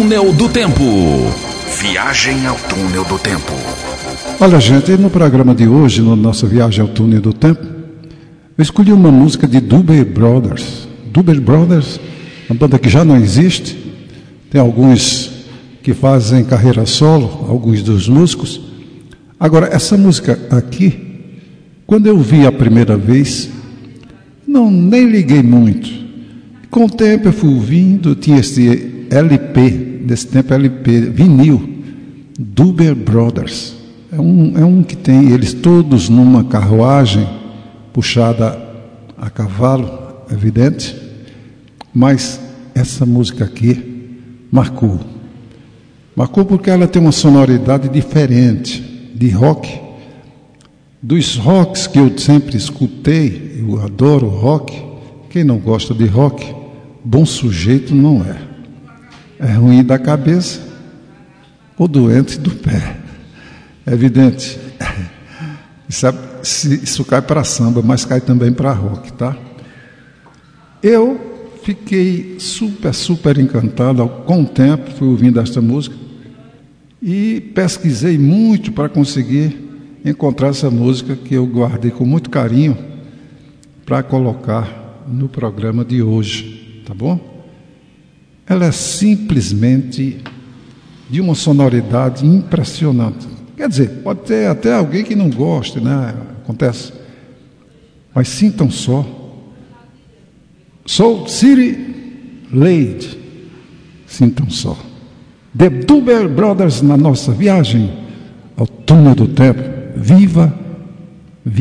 Túnel do Tempo. Viagem ao Túnel do Tempo. Olha, gente, no programa de hoje, na nossa viagem ao Túnel do Tempo, eu escolhi uma música de Doobie Brothers. Doobie Brothers, uma banda que já não existe. Tem alguns que fazem carreira solo, alguns dos músicos. Agora, essa música aqui, quando eu vi a primeira vez, nem liguei muito. Com o tempo eu fui ouvindo, tinha esse LP, desse tempo LP, vinil, Doobie Brothers. É um que tem eles todos numa carruagem puxada a cavalo, evidente, mas essa música aqui marcou porque ela tem uma sonoridade diferente de rock, dos rocks que eu sempre escutei. Eu adoro rock. Quem não gosta de rock, bom sujeito não é. É ruim da cabeça ou doente do pé. É evidente. Isso cai para samba, mas cai também para rock, tá? Eu fiquei super encantado. Com o tempo fui ouvindo esta música e pesquisei muito para conseguir encontrar essa música que eu guardei com muito carinho para colocar no programa de hoje, tá bom? Ela é simplesmente de uma sonoridade impressionante. Quer dizer, pode ter até alguém que não goste, né? Acontece. Mas sintam só. Soul City Lady. Sintam só. The Doobie Brothers na nossa viagem ao Túnel do Tempo. Viva